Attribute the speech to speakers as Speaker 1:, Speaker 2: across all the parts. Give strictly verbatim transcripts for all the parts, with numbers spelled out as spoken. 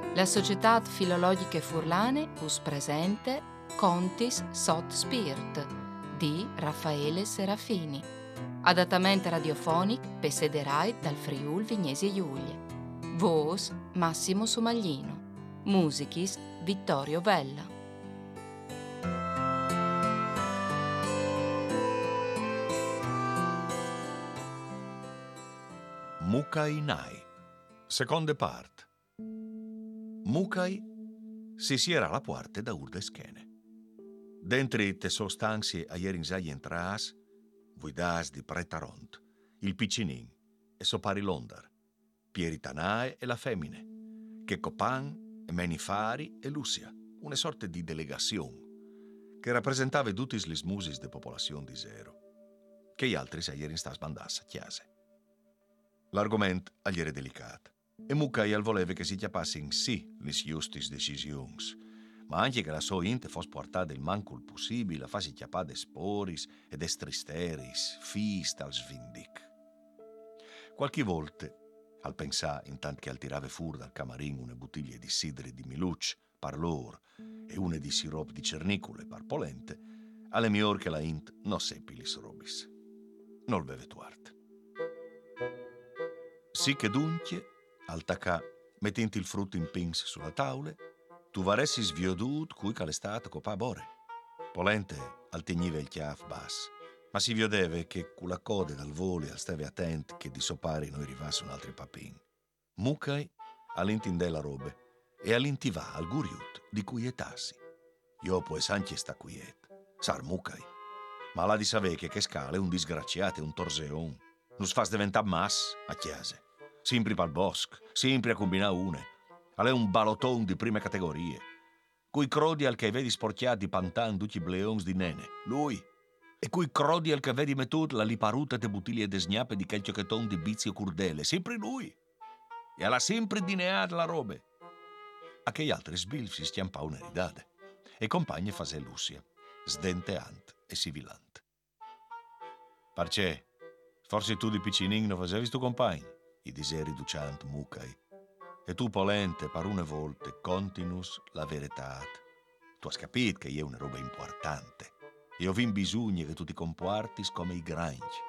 Speaker 1: La Società Filologiche Furlane us presente Contis sot Spirt di Raffaele Serafini. Adattamento radiofonico per sederai dal Friul Vignesi Giulie. Voce Massimo Somaglino. Musichis Vittorio Vella.
Speaker 2: Mukai Nai. Seconde parte. Mukai si siera alla parte da urde schene. Dentri te sostanzie a ieri insai entras, vuidas di pretaront, il piccinin e sopari l'ondar, Pieritanae e la femmine, che Copan e Menifari e Lucia, una sorta di delegazione, che rappresentava tutti gli smusis de popolazione di zero, che gli altri a ieri in sta sbandassa chiase. L'argomento agli era delicato. E Mukai al voleva che si chiappasse in sì le giustis decisions, ma anche che la sua inte fosse portata il mancul possibile a farsi chiappare de sporis e de tristeris, fist al svindic. Qualche volte, al pensare, intanto che al tirava fuori dal camarin una bottiglia di sidri di Miluc, par lor, e una di sirop di cernicole, par polente, alle mior che la int non seppi lis robis. Non beve tuarte. Sì che dunque, al tacà, mettenti il frutto in pins sulla tavola, tu varessi sviodut cui calestate copà bore. Polente al tegniva il chiaf bas, ma si vedeva che con la code dal voli al steve attent che di sopari noi arrivasse un altro papin. Mukai all'intindè la robe e all'intivà al guriut di cui etassi. Io pues anche sta quiet, sar Mukai, ma la di sapere che che scale un disgraziato e un torseon, nus fas diventare mas a chiese. Sempre pal bosco, sempre a combinare une. È un baloton di prime categorie. Cui crodi al che vedi sporchiati pantan tutti bleons di nene. Lui. E cui crodi al che vedi metut la liparuta de bottiglie de snappe di quel cioccheton di bizio curdele. Sempre lui. E alla sempre dineata la robe. A che gli altri sbilf si stiampa una ridade. E compagne fase Lucia, sdenteant e sivilant. Parce, forse tu di piccinin non facevi stu compagno? I diseri duciant Mukai. E tu polente par une volte continus la verità. Tu has capito che è una roba importante e ho vin bisogno che tu ti comportis come i grangi.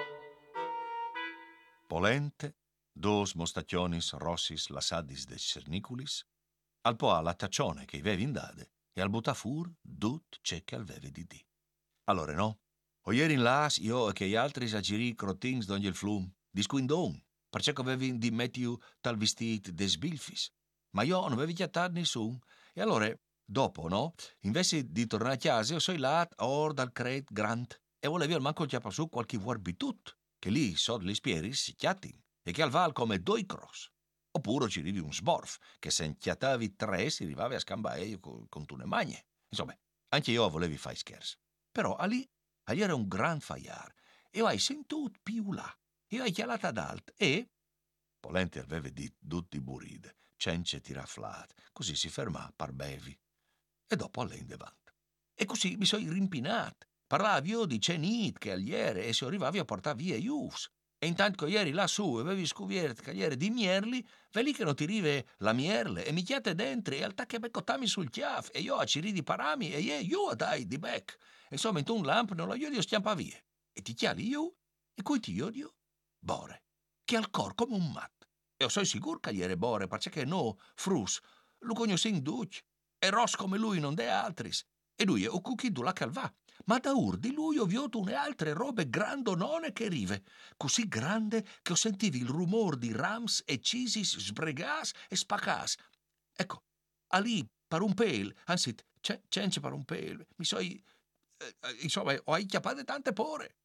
Speaker 2: Polente, dos mostaccionis rossis lassadis de cerniculis, al po alla taccione che i vevi indade e al butafur dut c'è che al veve di di. Allora no, o ieri in las io e che gli altri sagiri crotins d'ogni il flum, disquindon, perché avevi di mettiu tal vestit de sbilfis. Ma io non avevi chiattato nessun. E allora, dopo, no? Invece di tornare a casa, io sono là, or dal cret grant, e volevi al manco chiappa su qualche vuarbitut, che lì, so degli spieri, si chiattin, e che al val come due cross. Oppure ci arrivi un sborf, che se chiattavi tre si arrivavi a scambare con, con tune magne. Insomma, anche io volevi fare scherzi. Però a lì, a lì era un gran faiar, e io hai sentut più là. Io hai chialata ad alt e Polente aveva dit tutti buride, cence tiraflat, così si fermà par bevi. E dopo alle in davanti. E così mi sono rimpinat. Parlavi io di cenit che agliere e se arrivavi a portare via ius. E intanto che ieri lassù avevi scoperto che ieri di mierli, ve lì che non ti rive la mierle e mi chiate dentro e al tacche beccotami sul chiaf e io a ciri di parami e io, io dai di bec. E insomma in tu un lamp non lo io stiampa via. E ti chiali io? E cui ti odio? Bore, che al cor come un mat. E sono sicuro che gli era bore, perché no, frus, lo conosce in duc, e ros come lui non de altris. E lui è o cucchidu la calva. Ma da ur di lui ho visto une altre robe grandonone che rive, così grande che ho sentivi il rumor di rams e cisis sbregas e spacas. Ecco, a lì, per un pel, anzi, cence per un pel, mi so, eh, insomma, ho acchiappate tante pore.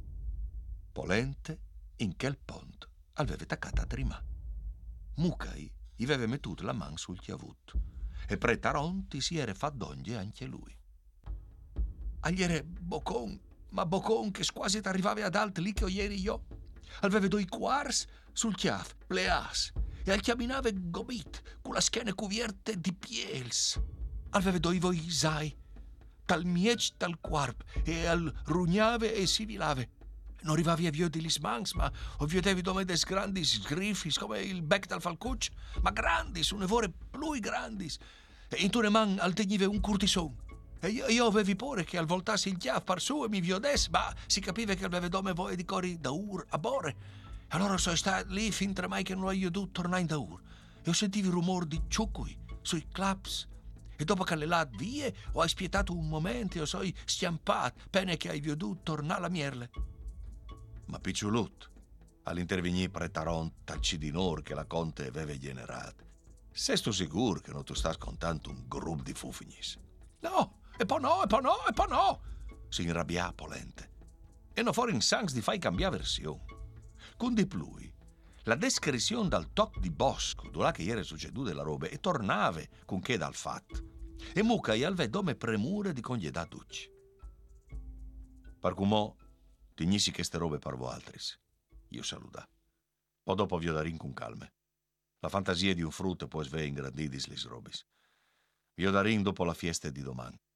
Speaker 2: Polente, in quel ponto, aveva taccata a trimà. Mukai gli aveva mettuto la man sul chiavut e pretaronti si era fatto d'onge anche lui. Agli era bocon, ma bocon che quasi t'arrivavi ad alt lì che ieri io. Aveva due quarts sul chiaf, pleas, e al chiaminava gobit, con la schiena cuvierte di piels. Aveva due voi sai, tal miec tal quarp, e al rugnave e sibilave. Non arrivavi a via di lismans, ma o vedevi dome des grandi sgrifis come il bec dal falcuccio, ma grandi, su nevore lui grandis. E in tune man al tegnive un curtison. E io, io avevi paura che al voltassi il chiaff par su e mi viodesse, ma si capiva che aveva dome voi di cori da ur a bore. Allora sono stato lì fin tra mai che non ho dovuto tornare in da ur. E ho sentito il rumore di ciucui sui claps. E dopo che le là vie, ho aspietato un momento e ho sono stiampato, pene che hai veduto tornare alla mierle. Ma picciulut, all'intervenì pretaron tal cidinor che la conte aveva generato. Sei sto sicuro che non tu stai contando un gruppo di fufignis? No, e poi no, e poi no, e poi no! Si inrabbia polente. E non fuori in sangs di fai cambiare versione. Con di plui, la descrizione dal toc di bosco, dove che ieri succeduta la roba, e tornave con che dal fatto. E mucca e al vedome premure di congliedà tucci. Per cumò, tignissi che ste robe parvo altris. Io saluta. Poi dopo vi darin con calme. La fantasia di un frutto può sve ingrandidis lis robis. Vi darin dopo la fiesta di domani.